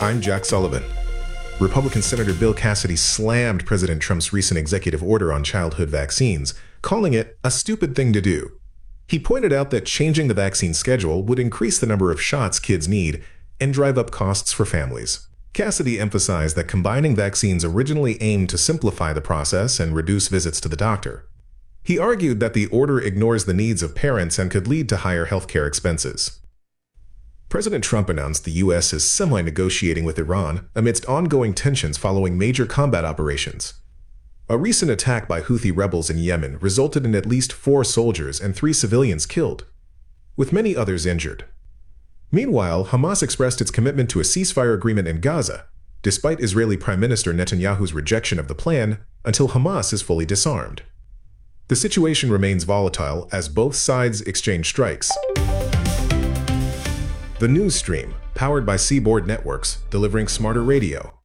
I'm Jack Sullivan. Republican Senator Bill Cassidy slammed President Trump's recent executive order on childhood vaccines, calling it a stupid thing to do. He pointed out that changing the vaccine schedule would increase the number of shots kids need and drive up costs for families. Cassidy emphasized that combining vaccines originally aimed to simplify the process and reduce visits to the doctor. He argued that the order ignores the needs of parents and could lead to higher healthcare expenses. President Trump announced the U.S. is semi-negotiating with Iran amidst ongoing tensions following major combat operations. A recent attack by Houthi rebels in Yemen resulted in at least 4 soldiers and 3 civilians killed, with many others injured. Meanwhile, Hamas expressed its commitment to a ceasefire agreement in Gaza, despite Israeli Prime Minister Netanyahu's rejection of the plan until Hamas is fully disarmed. The situation remains volatile as both sides exchange strikes. The news stream, powered by Seaboard Networks, delivering smarter radio.